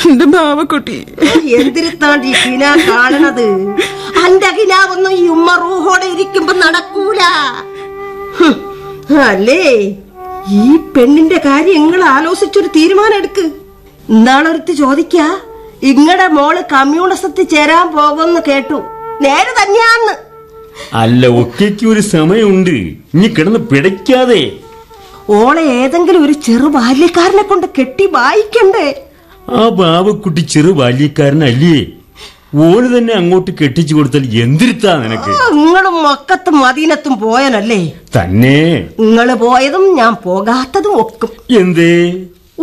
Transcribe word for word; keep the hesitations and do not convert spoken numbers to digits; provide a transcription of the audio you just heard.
എന്റെ ബാവക്കുട്ടി. എന്തിരുത്താണ്ട് ഈ കിനാ കാണണത്? അന്റെ കിനാവൊന്നും ഈ ഉമ്മ റൂഹോടെ ഇരിക്കുമ്പോ നടക്കൂല. അല്ലേ, ഈ പെണ്ണിന്റെ കാര്യം നിങ്ങൾ ആലോചിച്ചൊരു തീരുമാനം എടുക്ക്. ഇന്നാളൊരുത്തി ചോദിക്ക, ഇങ്ങടെ മോള് കമ്മ്യൂണിസത്തിൽ ചേരാൻ പോകുമെന്ന് കേട്ടു. നേരെ തന്നെയാന്ന്. അല്ല, ഒക്കെക്ക് ഒരു സമയമുണ്ട്. ഇനി കിടന്ന് പിടയ്ക്കാതെ. ഓളെ ഏതെങ്കിലും ഒരു ചെറു ബാല്യക്കാരനെ കൊണ്ട് കെട്ടി വായിക്കണ്ടേ? ആ ബാവക്കുട്ടി ചെറു ബാല്യക്കാരനല്ലേ? ഓന് തന്നെ അങ്ങോട്ട് കെട്ടിച്ചു കൊടുത്താൽ എന്തിരുത്താ നിനക്ക്? നിങ്ങളും മക്കത്തും മദീനത്തും പോയനല്ലേ? തന്നെ. നിങ്ങള് പോയതും ഞാൻ പോകാത്തതും ഒക്കും. എന്തേ?